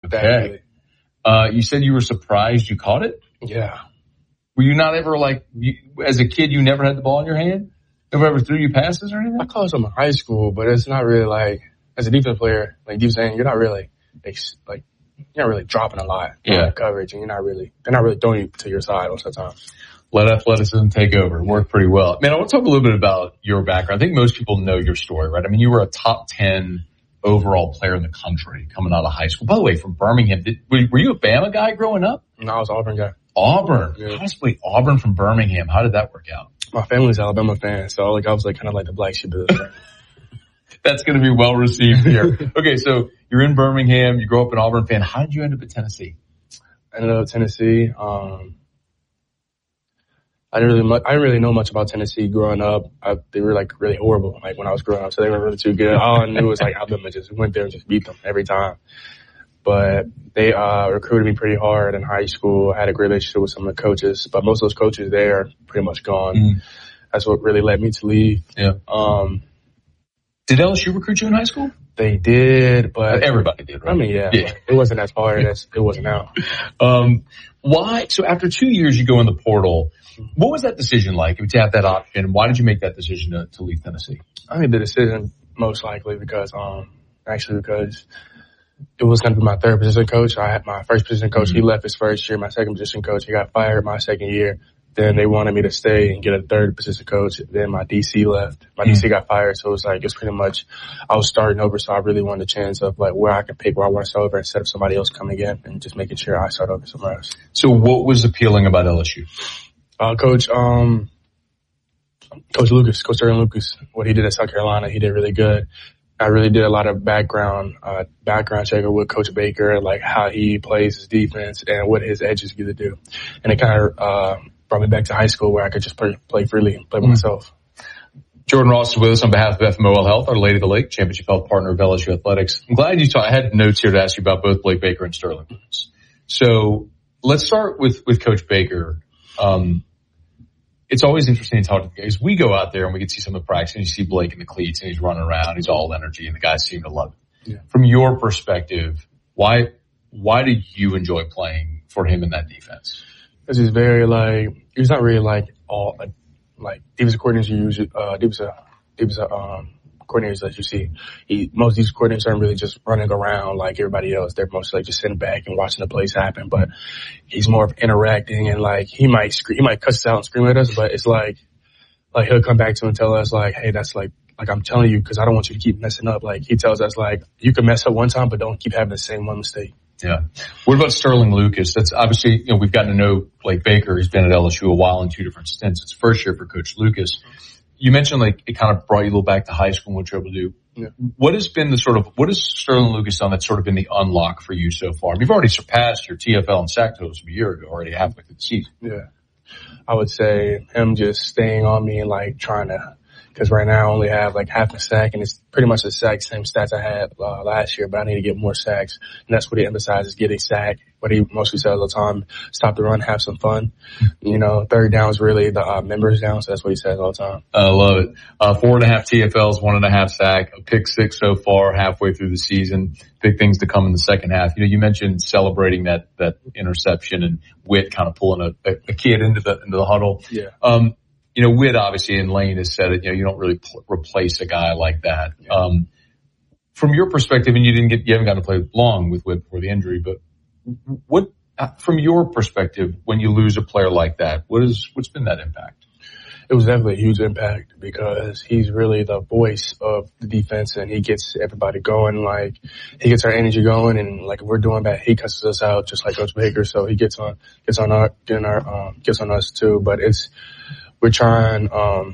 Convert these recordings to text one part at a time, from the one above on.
Okay. You said you were surprised you caught it? Yeah. Were you not ever as a kid, you never had the ball in your hand? Never ever threw you passes or anything? I caught some in high school, but it's not really as a defense player, like Deep saying, you're not really dropping a lot in coverage, and they're not really throwing you to your side most of the time. Let athleticism take over. It worked pretty well. Man, I want to talk a little bit about your background. I think most people know your story, right? I mean, you were a top 10 overall player in the country coming out of high school. By the way, from Birmingham, were you a Bama guy growing up? No, I was an Auburn guy. Auburn? Yeah. Possibly Auburn from Birmingham. How did that work out? My family's Alabama fan, so I was kind of like the black sheep of the family. That's going to be well received here. Okay, so you're in Birmingham. You grow up an Auburn fan. How did you end up at Tennessee? I ended up at Tennessee. I didn't really know much about Tennessee growing up. They were really horrible, when I was growing up. So they weren't really too good. All I knew was Alabama just went there and just beat them every time. But they recruited me pretty hard in high school. I had a great relationship with some of the coaches, but most of those coaches there are pretty much gone. Mm. That's what really led me to leave. Yeah. Did LSU recruit you in high school? They did, but everybody did, right? I mean, yeah. It wasn't as hard as it was now. Why? So after 2 years, you go in the portal. What was that decision like? If you have that option, why did you make that decision to leave Tennessee? I made the decision most likely because it was going to be my third position coach. I had my first position coach. Mm-hmm. He left his first year. My second position coach, he got fired my second year. Then they wanted me to stay and get a third position coach. Then my DC left. My DC got fired. So it was pretty much, I was starting over. So I really wanted a chance of where I could pick where I want to start over instead of somebody else coming in and just making sure I start over somewhere else. So what was appealing about LSU? Coach Sterling Lucas, what he did at South Carolina, he did really good. I really did a lot of background checker with Coach Baker, how he plays his defense and what his edges get to do. And it kind of, brought me back to high school where I could just play freely and play by myself. Jordan Ross is with us on behalf of FMOL Health, our Lady of the Lake Championship Health partner of LSU Athletics. I'm glad you I had notes here to ask you about both Blake Baker and Sterling Lucas. So let's start with Coach Baker. It's always interesting to talk to the guys. We go out there and we can see some of the practice and you see Blake in the cleats and he's running around. He's all energy and the guys seem to love it. Yeah. From your perspective, why do you enjoy playing for him in that defense? Because he's very he's not really defensive coordinators you use, defensive coordinators that you see. Most of these coordinators aren't really just running around like everybody else. They're mostly just sitting back and watching the plays happen, but he's more of interacting and he might cuss us out and scream at us, but it's he'll come back to and tell us hey, that's I'm telling you, cause I don't want you to keep messing up. He tells us you can mess up one time, but don't keep having the same one mistake. Yeah. What about Sterling Lucas? That's obviously, we've gotten to know Blake Baker. He's been at LSU a while in two different stints. It's first year for Coach Lucas. You mentioned it kind of brought you a little back to high school and what you're able to do. Yeah. What has Sterling Lucas done that's sort of been the unlock for you so far? You've already surpassed your TFL and sack totals from a year ago, already halfway through the season. Yeah. I would say him just staying on me and trying to, because right now I only have half a sack and it's pretty much the same stats I had last year, but I need to get more sacks. And that's what he emphasizes, getting sacked. What he mostly says all the time, stop the run, have some fun. Third down is really the members down, so that's what he says all the time. I love it. 4.5 TFLs, 1.5 sack, a pick 6 so far halfway through the season. Big things to come in the second half. You mentioned celebrating that interception and Witt kind of pulling a kid into the huddle. Yeah. Witt obviously in Lane has said it, you don't really replace a guy like that. Yeah. From your perspective, and you haven't gotten to play long with Witt before the injury, but from your perspective, when you lose a player like that, what's been that impact? It was definitely a huge impact because he's really the voice of the defense and he gets everybody going. He gets our energy going and if we're doing bad, he cusses us out just like Coach Baker. So he gets on us too, but we're trying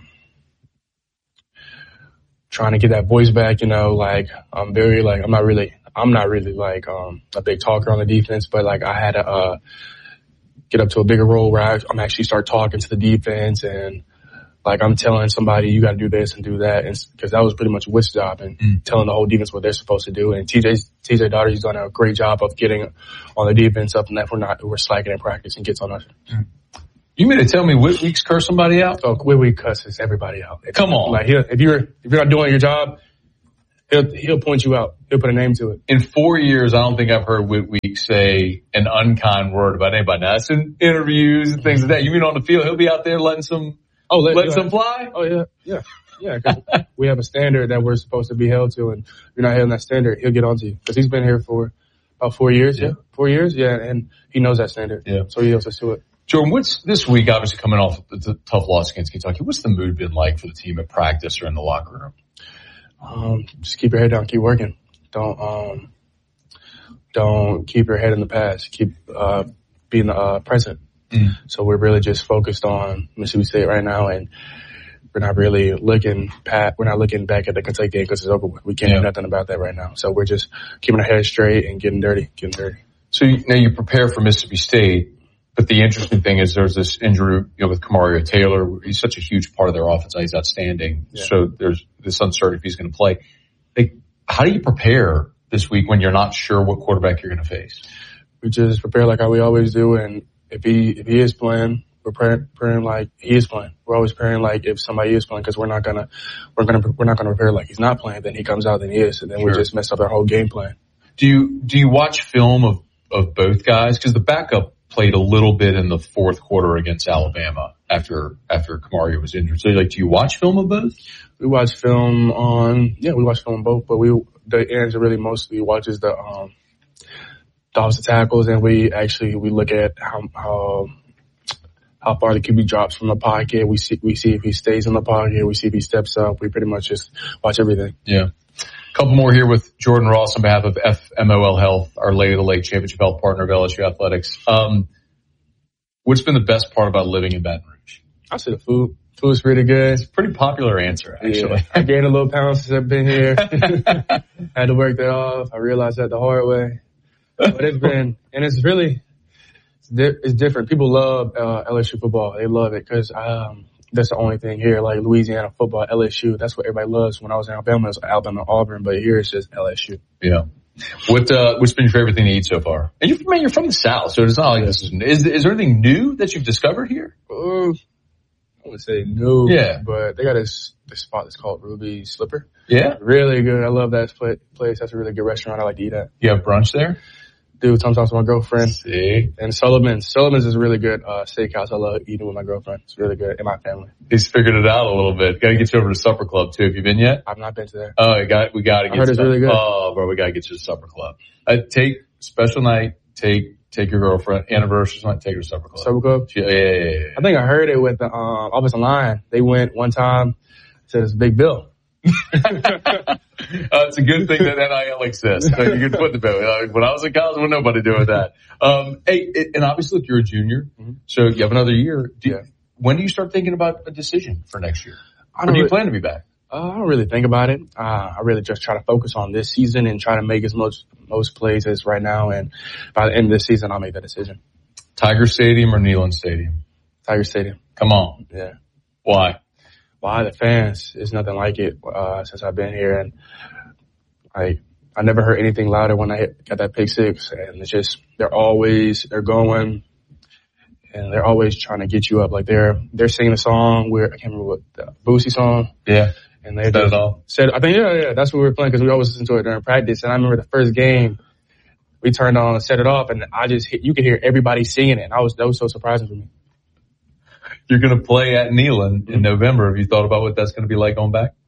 to get that voice back, I'm not really a big talker on the defense, but I had to get up to a bigger role where I'm actually start talking to the defense and I'm telling somebody you got to do this and do that, and because that was pretty much Witt's job and telling the whole defense what they're supposed to do. And TJ Daughter, he's done a great job of getting on the defense up, and that we're slacking in practice and gets on us. You mean to tell me Witt Weeks curse somebody out? Oh, Witt Weeks cusses everybody out. Come on. If you're not doing your job, He'll point you out. He'll put a name to it. In 4 years, I don't think I've heard Whit Week say an unkind word about anybody. Now, that's in interviews and things like that. You mean on the field, he'll be out there letting some fly? Oh, yeah. Yeah, cause we have a standard that we're supposed to be held to, and if you're not held that standard, he'll get onto you. Because he's been here for about 4 years. Yeah. 4 years, yeah, and he knows that standard. Yeah. So he holds us to it. Jordan, what's this week, obviously coming off the tough loss against Kentucky, what's the mood been like for the team at practice or in the locker room? Just keep your head down, keep working. Don't keep your head in the past. Keep being present. So we're really just focused on Mississippi State right now, and we're not really looking back at the Kentucky game because it's over with. We can't do nothing about that right now. So we're just keeping our heads straight and getting dirty. So now you prepare for Mississippi State, but the interesting thing is there's this injury, with Kamario Taylor. He's such a huge part of their offense. He's outstanding. Yeah. So there's this uncertainty if he's going to play. How do you prepare this week when you're not sure what quarterback you're going to face? We just prepare like how we always do, and if he is playing, we're preparing like he is playing. We're always preparing like if somebody is playing, because we're not gonna prepare like he's not playing. Then he comes out, then he is, and then we just mess up our whole game plan. Do you watch film of both guys? Because the backup played a little bit in the fourth quarter against Alabama after Kamario was injured. So do you watch film of both? We watch film we watch film both, but the ends are really mostly watches the offensive tackles, and we look at how far the QB drops from the pocket. We see if he stays in the pocket. We see if he steps up. We pretty much just watch everything. Yeah. A couple more here with Jordan Ross on behalf of FMOL Health, our Lady of the Lake Championship Health partner of LSU Athletics. What's been the best part about living in Baton Rouge? I say the food. Food's pretty good. It's a pretty popular answer, actually. Yeah. I gained a little pound since I've been here. Had to work that off. I realized that the hard way. But it's different. People love LSU football. They love it because that's the only thing here. Like Louisiana football, LSU, that's what everybody loves. When I was in Alabama, it was Alabama, Auburn, but here it's just LSU. Yeah. What's been your favorite thing to eat so far? And you're from the South, so it's not like this is there anything new that you've discovered here? I would say new. Yeah. But they got this spot that's called Ruby Slipper. Yeah. Really good. I love that place. That's a really good restaurant. I like to eat at. You have brunch there? Do sometimes with my girlfriend. See? And Sullivan's is a really good steakhouse. I love eating with my girlfriend. It's really good. And my family. He's figured it out a little bit. Got to get you over to Supper Club too. Have you been yet? I've not been to there. Oh, we got to get. I heard it's really good. Oh, bro, we got to get you to Supper Club. Take special night. Take your girlfriend. Anniversary night. Take her to Supper Club. Supper Club. Yeah. I think I heard it with the Offensive Line. They went one time. Said it's a big bill. It's a good thing that NIL exists. So you can put the bill. When I was in college, nobody doing that. And obviously, look, you're a junior, so you have another year. When do you start thinking about a decision for next year? Or do you plan to be back? I don't really think about it. I really just try to focus on this season and try to make as most plays as right now. And by the end of this season, I'll make that decision. Tiger Stadium or Neyland Stadium? Tiger Stadium. Come on. Yeah. Why? Why? The fans. It's nothing like it since I've been here. And I never heard anything louder when I got that pick six. And it's just, they're going and they're always trying to get you up. Like they're singing a song I can't remember what, the Boosie song. Yeah. And they said it all. I think, yeah, that's what we were playing because we always listen to it during practice. And I remember the first game we turned on and set it off and you could hear everybody singing it. And that was so surprising for me. You're going to play at Neyland in November. Have you thought about what that's going to be like going back?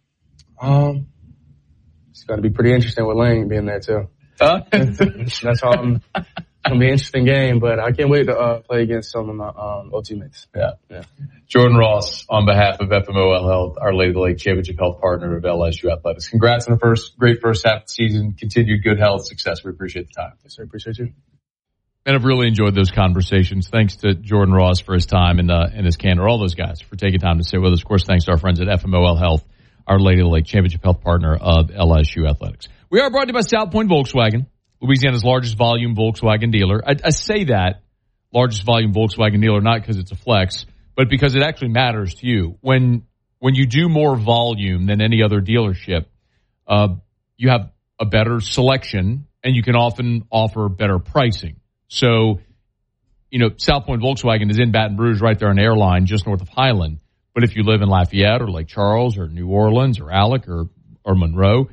It's going to be pretty interesting with Lane being there too. That's all. It's going to be an interesting game, but I can't wait to play against some of my old teammates. Yeah. Jordan Ross on behalf of FMOL Health, our Lady of the Lake Championship Health partner of LSU Athletics. Congrats on the great first half of the season. Continued good health, success. We appreciate the time. Yes, sir. Appreciate you. And I've really enjoyed those conversations. Thanks to Jordan Ross for his time and his candor. All those guys for taking time to sit with us. Of course, thanks to our friends at FMOL Health, our Lady of the Lake Championship Health partner of LSU Athletics. We are brought to you by South Point Volkswagen, Louisiana's largest volume Volkswagen dealer. I say that, largest volume Volkswagen dealer, not because it's a flex, but because it actually matters to you. When you do more volume than any other dealership, you have a better selection and you can often offer better pricing. So, South Point Volkswagen is in Baton Rouge right there on Airline, just north of Highland. But if you live in Lafayette or Lake Charles or New Orleans or Alec or Monroe,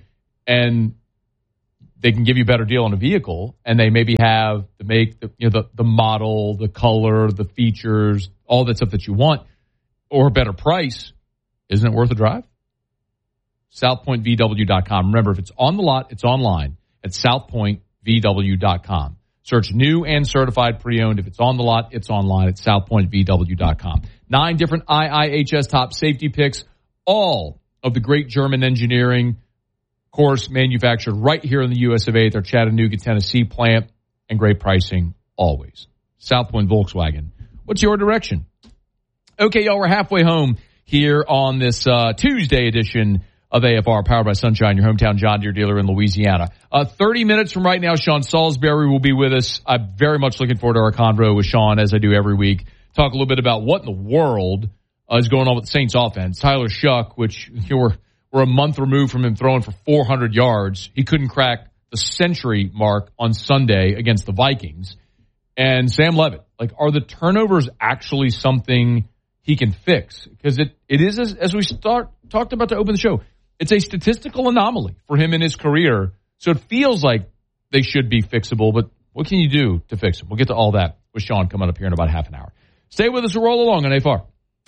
and they can give you a better deal on a vehicle, and they maybe have the make, the model, the color, the features, all that stuff that you want, or a better price, isn't it worth a drive? SouthPointVW.com. Remember, if it's on the lot, it's online at SouthPointVW.com. Search new and certified pre-owned. If it's on the lot, it's online at SouthPointVW.com. 9 different IIHS top safety picks, all of the great German engineering, of course, manufactured right here in the US of A at their Chattanooga, Tennessee plant, and great pricing always. South Point Volkswagen. What's your direction? Okay, y'all, we're halfway home here on this Tuesday edition of AFR, powered by Sunshine, your hometown John Deere dealer in Louisiana. 30 minutes from right now, Sean Salisbury will be with us. I'm very much looking forward to our convo with Sean, as I do every week. Talk a little bit about what in the world is going on with the Saints offense. Tyler Shuck, which we're a month removed from him throwing for 400 yards. He couldn't crack the century mark on Sunday against the Vikings. And Sam Levitt, are the turnovers actually something he can fix? Because it is, as we talked about to open the show, it's a statistical anomaly for him in his career. So it feels like they should be fixable, but what can you do to fix them? We'll get to all that with Sean coming up here in about half an hour. Stay with us. We'll roll along on AFR.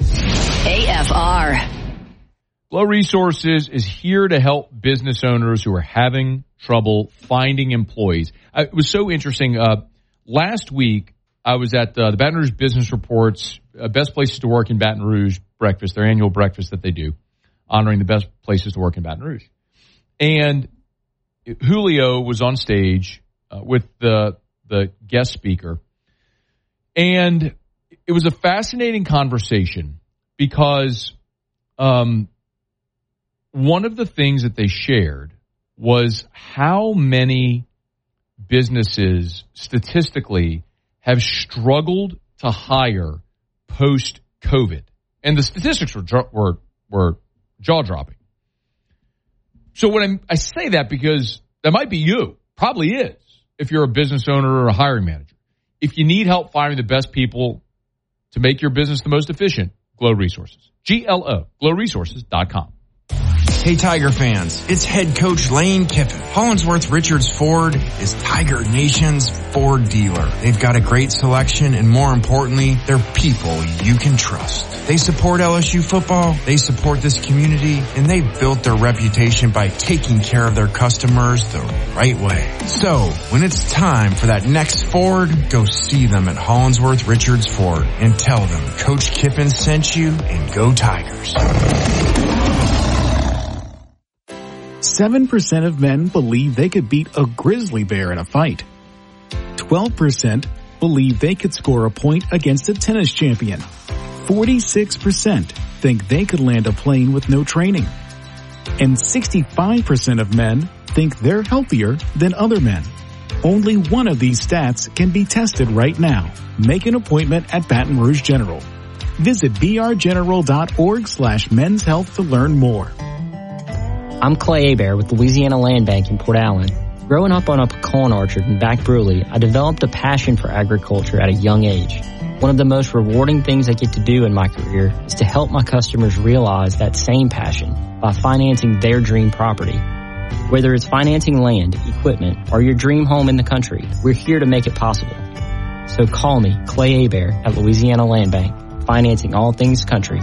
AFR. Glow Resources is here to help business owners who are having trouble finding employees. It was so interesting. Last week, I was at the Baton Rouge Business Report's Best Places to Work in Baton Rouge breakfast, their annual breakfast that they do, honoring the best places to work in Baton Rouge. And Julio was on stage with the guest speaker. And it was a fascinating conversation because one of the things that they shared was how many businesses statistically have struggled to hire post-COVID. And the statistics were jaw-dropping. So when I say that, because that might be you, probably is, if you're a business owner or a hiring manager. If you need help finding the best people to make your business the most efficient, Glow Resources. GLO, glowresources.com. Hey, Tiger fans, it's head coach Lane Kiffin. Hollingsworth Richards Ford is Tiger Nation's Ford dealer. They've got a great selection, and more importantly, they're people you can trust. They support LSU football, they support this community, and they've built their reputation by taking care of their customers the right way. So, when it's time for that next Ford, go see them at Hollingsworth Richards Ford and tell them Coach Kiffin sent you, and go Tigers. 7% of men believe they could beat a grizzly bear in a fight. 12% believe they could score a point against a tennis champion. 46% think they could land a plane with no training. And 65% of men think they're healthier than other men. Only one of these stats can be tested right now. Make an appointment at Baton Rouge General. Visit brgeneral.org/men's health to learn more. I'm Clay Hebert with Louisiana Land Bank in Port Allen. Growing up on a pecan orchard in Back Bruley, I developed a passion for agriculture at a young age. One of the most rewarding things I get to do in my career is to help my customers realize that same passion by financing their dream property. Whether it's financing land, equipment, or your dream home in the country, we're here to make it possible. So call me, Clay Hebert, at Louisiana Land Bank, financing all things country.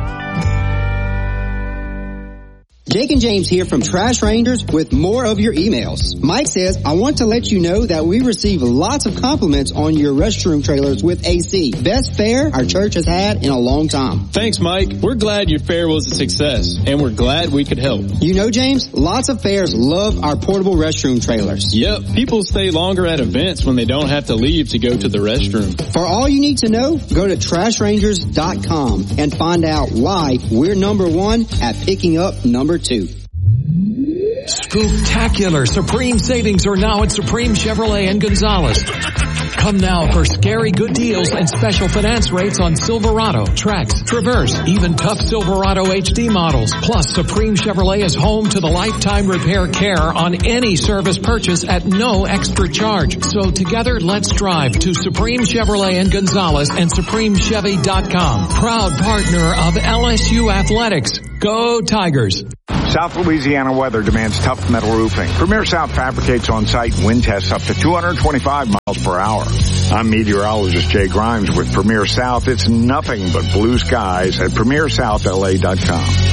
Jake and James here from Trash Rangers with more of your emails. Mike says, I want to let you know that we receive lots of compliments on your restroom trailers with AC. Best fair our church has had in a long time. Thanks, Mike. We're glad your fair was a success, and we're glad we could help. You know, James, lots of fairs love our portable restroom trailers. Yep, people stay longer at events when they don't have to leave to go to the restroom. For all you need to know, go to TrashRangers.com and find out why we're number one at picking up number 2. Spooktacular Supreme savings are now at Supreme Chevrolet and Gonzalez. Come now for scary good deals and special finance rates on Silverado, Trax, Traverse, even tough Silverado HD models. Plus, Supreme Chevrolet is home to the lifetime repair care on any service purchase at no extra charge. So together, let's drive to Supreme Chevrolet and Gonzalez and SupremeChevy.com. Proud partner of LSU Athletics. Go Tigers. South Louisiana weather demands tough metal roofing. Premier South fabricates on-site wind tests up to 225 miles per hour. I'm meteorologist Jay Grimes with Premier South. It's nothing but blue skies at PremierSouthLA.com.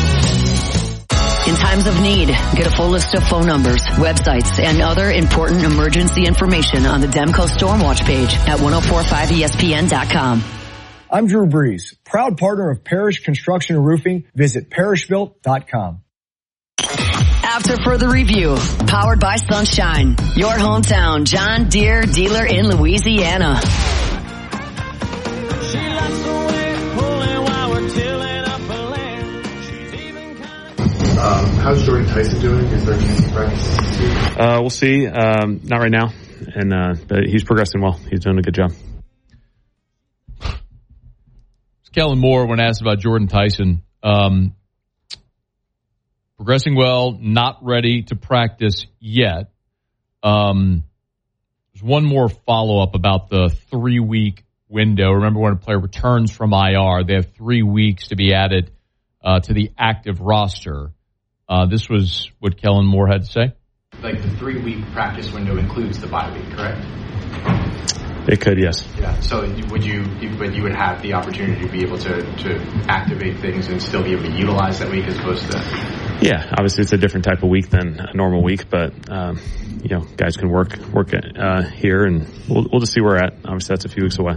In times of need, get a full list of phone numbers, websites, and other important emergency information on the Demco Stormwatch page at 1045ESPN.com. I'm Drew Brees, proud partner of Parrish Construction and Roofing. Visit parrishbuilt.com. After further review, powered by Sunshine, your hometown John Deere dealer in Louisiana. How's Jordan Tyson doing? Is there a chance of practice? We'll see. Not right now, but he's progressing well. He's doing a good job. Kellen Moore, when asked about Jordan Tyson, progressing well, not ready to practice yet. There's one more follow-up about the 3-week window. Remember, when a player returns from IR, they have 3 weeks to be added to the active roster. This was what Kellen Moore had to say. Like the 3-week practice window includes the bye week, correct? It could, yes. Yeah. So would you would have the opportunity to be able to activate things and still be able to utilize that week as opposed to? Yeah, obviously it's a different type of week than a normal week, but guys can work here, and we'll just see where we're at. Obviously that's a few weeks away.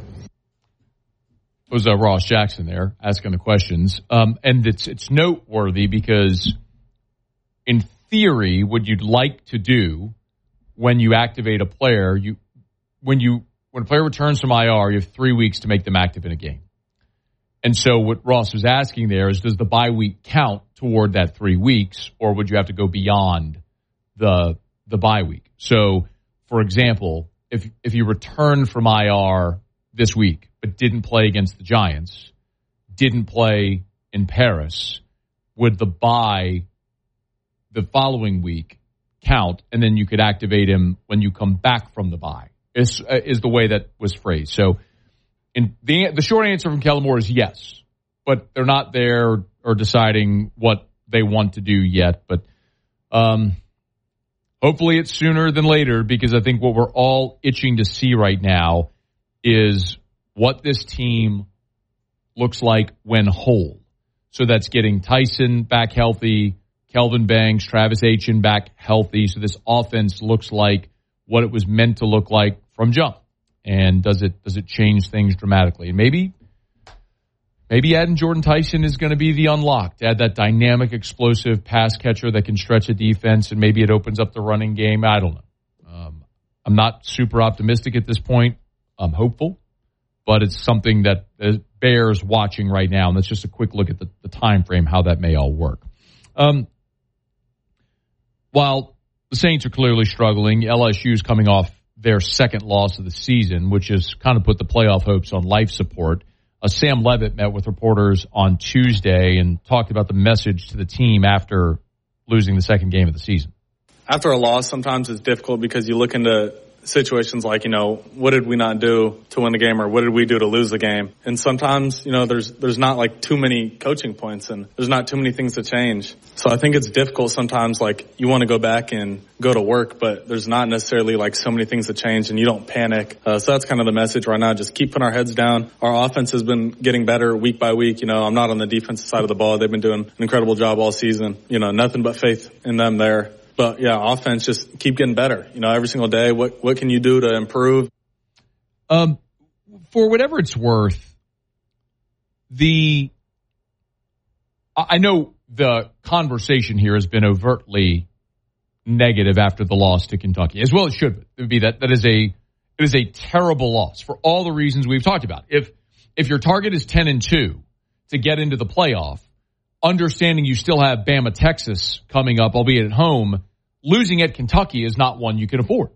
It was Ross Jackson there asking the questions, and it's noteworthy because in theory, what you'd like to do when you activate a player, when a player returns from IR, you have 3 weeks to make them active in a game. And so what Ross was asking there is, does the bye week count toward that 3 weeks, or would you have to go beyond the bye week? So, for example, if you return from IR this week but didn't play against the Giants, didn't play in Paris, would the bye the following week count, and then you could activate him when you come back from the bye? Is the way that was phrased. So the short answer from Kellen Moore is yes, but they're not there or deciding what they want to do yet. But hopefully it's sooner than later, because I think what we're all itching to see right now is what this team looks like when whole. So that's getting Tyson back healthy, Kelvin Banks, Travis Etienne back healthy. So this offense looks like what it was meant to look like from jump. And does it change things dramatically? And maybe adding Jordan Tyson is going to be the unlock, to add that dynamic, explosive pass catcher that can stretch a defense, and maybe it opens up the running game. I don't know. I'm not super optimistic at this point. I'm hopeful, but it's something that bears watching right now. And that's just a quick look at the time frame, how that may all work. While the Saints are clearly struggling, LSU's coming off their second loss of the season, which has kind of put the playoff hopes on life support. Sam Levitt met with reporters on Tuesday and talked about the message to the team after losing the second game of the season. After a loss, sometimes it's difficult because you look into situations like, what did we not do to win the game, or what did we do to lose the game? And sometimes, there's not like too many coaching points, and there's not too many things to change. So I think it's difficult sometimes, like you want to go back and go to work, but there's not necessarily like so many things to change, and you don't panic. So that's kind of the message right now. Just keep putting our heads down. Our offense has been getting better week by week. I'm not on the defensive side of the ball. They've been doing an incredible job all season. Nothing but faith in them there. But yeah, offense, just keep getting better. Every single day, what can you do to improve? For whatever it's worth, I know the conversation here has been overtly negative after the loss to Kentucky, as well it should be. That it is a terrible loss for all the reasons we've talked about. If your target is 10-2 to get into the playoff, understanding you still have Bama, Texas coming up, albeit at home, losing at Kentucky is not one you can afford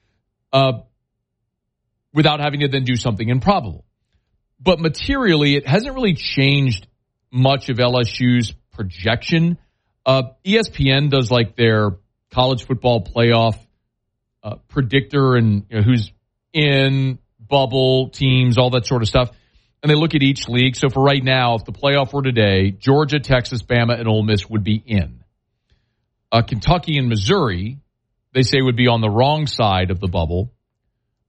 without having to then do something improbable. But materially, it hasn't really changed much of LSU's projection. ESPN does like their college football playoff predictor and who's in, bubble, teams, all that sort of stuff. And they look at each league. So for right now, if the playoff were today, Georgia, Texas, Bama, and Ole Miss would be in. Kentucky and Missouri, they say would be on the wrong side of the bubble.